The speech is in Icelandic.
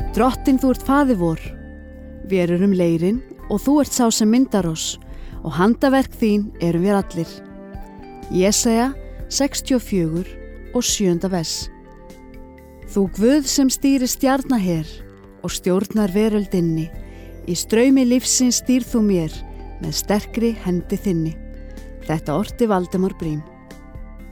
Drottinn þú ert faðir vor, við erum leirinn og þú ert sá sem myndar oss og handaverk þín erum við allir. Jesaja 64 og 7. vers. Þú Guð sem stýrir stjarnaher og stjórnar veröldinni, í straumi lífsins stýr þú mér með sterkri hendi þinni. Þetta orti Valdimar Briem.